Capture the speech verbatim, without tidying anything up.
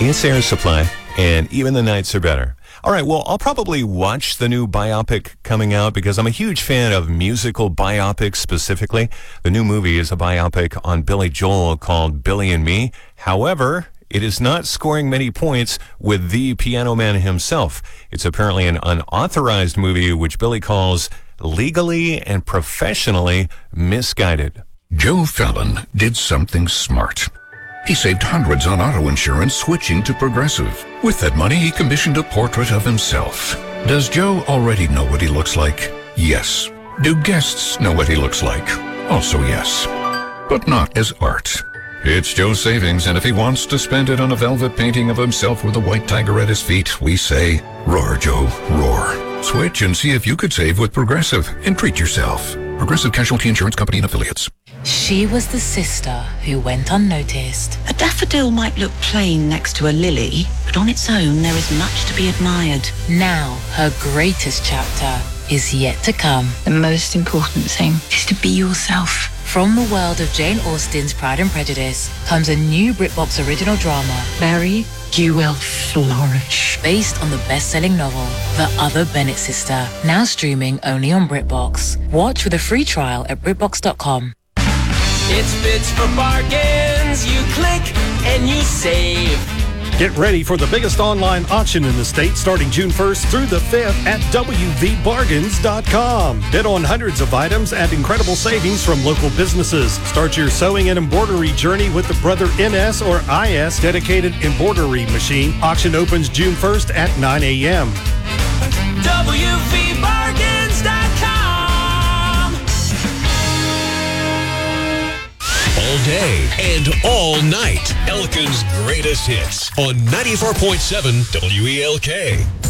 It's Air Supply, and even the nights are better. All right, well, I'll probably watch the new biopic coming out because I'm a huge fan of musical biopics specifically. The new movie is a biopic on Billy Joel called Billy and Me. However, it is not scoring many points with the Piano Man himself. It's apparently an unauthorized movie which Billy calls legally and professionally misguided. Joe Fallon did something smart. He saved hundreds on auto insurance switching to Progressive. With that money, he commissioned a portrait of himself. Does Joe already know what he looks like? Yes. Do guests know what he looks like? Also yes. But not as art. It's Joe's savings, and if he wants to spend it on a velvet painting of himself with a white tiger at his feet, we say, roar, Joe, roar. Switch and see if you could save with Progressive and treat yourself. Progressive Casualty Insurance Company and Affiliates. She was the sister who went unnoticed. A daffodil might look plain next to a lily, but on its own there is much to be admired. Now, her greatest chapter is yet to come. The most important thing is to be yourself. From the world of Jane Austen's Pride and Prejudice comes a new BritBox original drama, Mary, you will flourish. Based on the best-selling novel, The Other Bennett Sister, now streaming only on BritBox. Watch with a free trial at BritBox dot com. It's Bits for Bargains. You click and you save. Get ready for the biggest online auction in the state starting June first through the fifth at W V bargains dot com. Bid on hundreds of items at incredible savings from local businesses. Start your sewing and embroidery journey with the Brother N S or I S dedicated embroidery machine. Auction opens June first at nine a.m. W V bargains dot com. All day and all night. Elkin's greatest hits on ninety-four point seven W E L K.